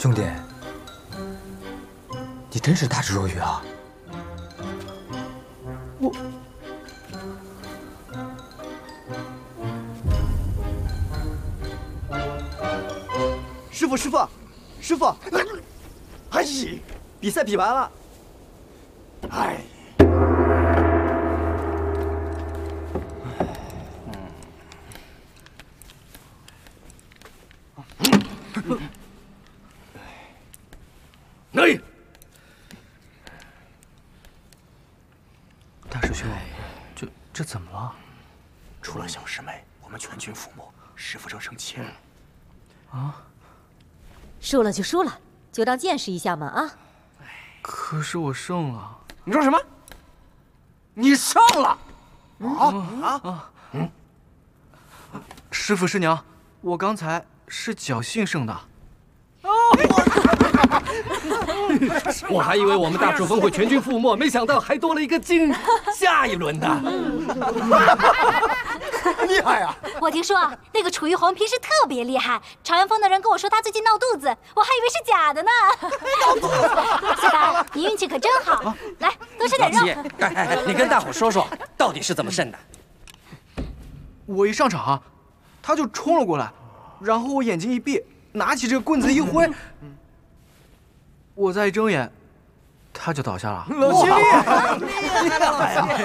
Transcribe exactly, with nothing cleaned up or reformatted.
兄弟，你真是大智若愚啊！ 我。 师傅，师傅，师傅！哎呀，比赛比完了。哎。 哎。 大师兄，这这怎么了？ 除了小师妹，我们全军覆没，师傅正生气。 啊？ 输了就输了，就当见识一下嘛啊！ 可是我胜了。 你说什么？你胜了？ 啊啊啊！嗯。师傅师娘，我刚才是侥幸胜的。 哦！我还以为我们大楚风会全军覆没，没想到还多了一个进下一轮的。 厉害呀！ 我听说啊，那个楚玉红平时特别厉害。朝阳峰的人跟我说他最近闹肚子，我还以为是假的呢。闹肚子！小白，你运气可真好。来，多吃点肉。 哎哎，你跟大伙说说，到底是怎么胜的？ 我一上场，他就冲了过来，然后我眼睛一闭，拿起这个棍子一挥，我再一睁眼，他就倒下了。 老七厉害，厉害呀！